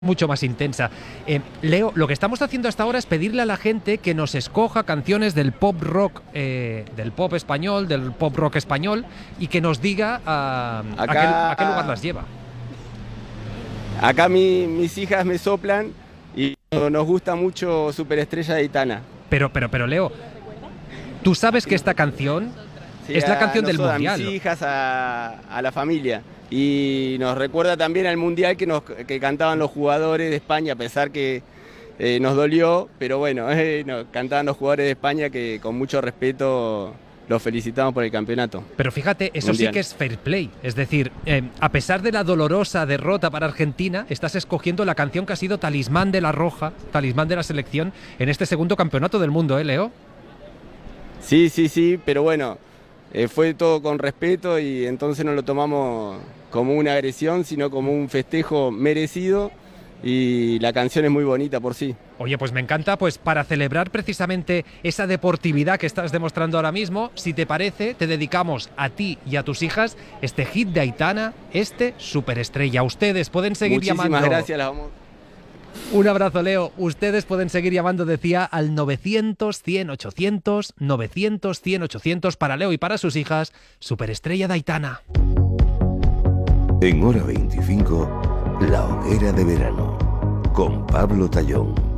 mucho más intensa. Leo, lo que estamos haciendo hasta ahora es pedirle a la gente que nos escoja canciones del pop rock, del pop español, del pop rock español, y que nos diga a qué lugar las lleva. Acá mis hijas me soplan y nos gusta mucho Superestrella de Aitana. Pero Leo, ¿tú sabes que esta canción es la canción del Mundial? A mis hijas, a la familia. Y nos recuerda también al Mundial que cantaban los jugadores de España, a pesar que nos dolió, pero bueno, cantaban los jugadores de España que con mucho respeto los felicitamos por el campeonato. Pero fíjate, eso mundial. Sí que es fair play. Es decir, a pesar de la dolorosa derrota para Argentina, estás escogiendo la canción que ha sido talismán de la Roja, talismán de la selección en este segundo campeonato del mundo, ¿eh, Leo? Sí, pero bueno, fue todo con respeto y entonces no lo tomamos como una agresión, sino como un festejo merecido, y la canción es muy bonita por sí. Oye, pues me encanta, pues para celebrar precisamente esa deportividad que estás demostrando ahora mismo, si te parece, te dedicamos a ti y a tus hijas este hit de Aitana, Superestrella. Ustedes pueden seguir llamando. Muchísimas gracias, las vamos. Un abrazo, Leo. Ustedes pueden seguir llamando, decía, al 900-100-800, 900-100-800 para Leo y para sus hijas, Superestrella de Aitana. En Hora 25, La Hoguera de Verano, con Pablo Tallón.